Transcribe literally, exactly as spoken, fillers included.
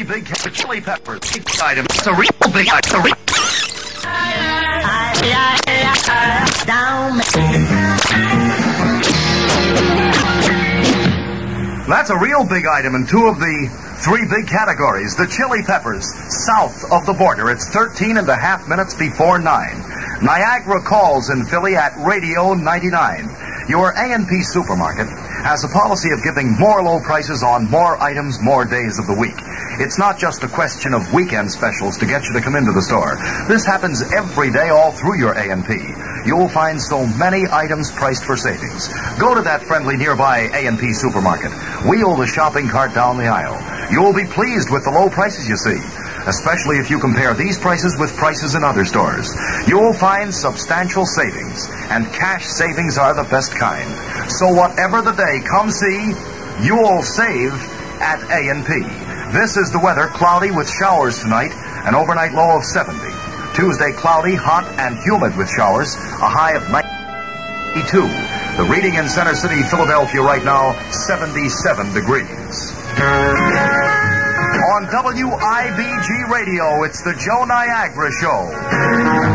big chili peppers. Item. It's a real big item. That's a real big item in two of the three big categories. The chili peppers, south of the border. It's thirteen and a half minutes before nine. Niagara calls in Philly at Radio ninety-nine. Your A and P supermarket has a policy of giving more low prices on more items more days of the week. It's not just a question of weekend specials to get you to come into the store. This happens every day all through your A and P. You'll find so many items priced for savings. Go to that friendly nearby A and P supermarket. Wheel the shopping cart down the aisle. You'll be pleased with the low prices you see, especially if you compare these prices with prices in other stores. You'll find substantial savings, and cash savings are the best kind. So whatever the day, come see, you'll save at A and P. This is the weather, cloudy with showers tonight, an overnight low of seventy. Tuesday, cloudy, hot, and humid with showers, a high of ninety-two. The reading in Center City, Philadelphia right now, seventy-seven degrees. On W I B G Radio, it's the Joe Niagara Show.